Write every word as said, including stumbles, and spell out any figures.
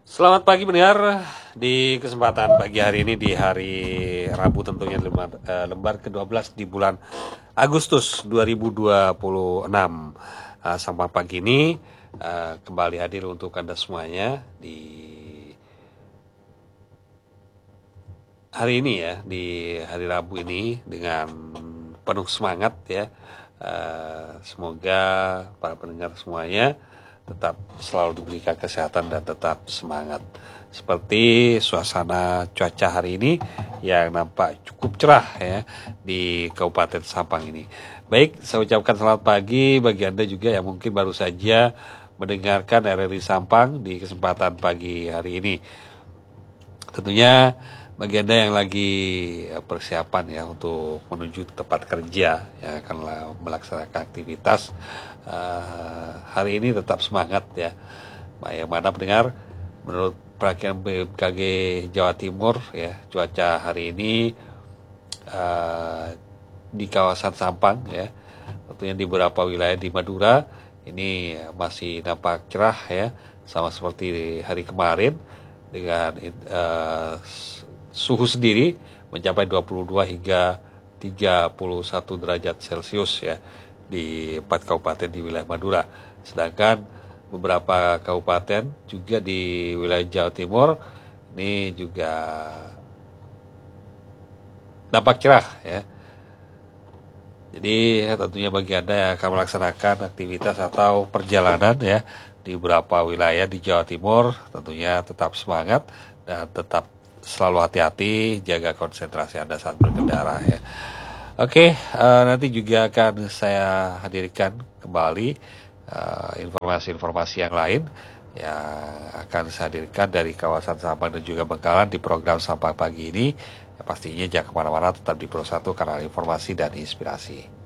Selamat pagi pendengar, di kesempatan pagi hari ini di hari Rabu tentunya lembar, eh, lembar kedua belas di bulan Agustus dua ribu dua puluh enam. Uh, sampai pagi ini uh, kembali hadir untuk Anda semuanya di hari ini ya, di hari Rabu ini dengan penuh semangat ya. Uh, semoga para pendengar semuanya tetap selalu diberikan kesehatan dan tetap semangat. Seperti suasana cuaca hari ini yang nampak cukup cerah ya di Kabupaten Sampang ini. Baik, saya ucapkan selamat pagi bagi Anda juga yang mungkin baru saja mendengarkan R R I Sampang di kesempatan pagi hari ini. Tentunya bagi Anda yang lagi persiapan ya untuk menuju tempat kerja yang akan melaksanakan aktivitas uh, hari ini tetap semangat ya. Yang mana pendengar, menurut perakiraan B M K G Jawa Timur ya, cuaca hari ini uh, di kawasan Sampang ya, tentunya di beberapa wilayah di Madura ini masih nampak cerah ya, sama seperti hari kemarin dengan uh, suhu sendiri mencapai dua puluh dua hingga tiga puluh satu derajat Celcius ya di empat kabupaten di wilayah Madura. Sedangkan beberapa kabupaten juga di wilayah Jawa Timur ini juga nampak cerah ya. Jadi tentunya bagi Anda yang akan melaksanakan aktivitas atau perjalanan ya di beberapa wilayah di Jawa Timur, tentunya tetap semangat dan tetap selalu hati-hati, jaga konsentrasi Anda saat berkendara ya. Oke, uh, nanti juga akan saya hadirkan kembali uh, informasi-informasi yang lain yang akan saya hadirkan dari kawasan Sampang dan juga Bengkalan di program Sampang Pagi ini. Ya, pastinya jangan kemana-mana, tetap di Pro satu karena informasi dan inspirasi.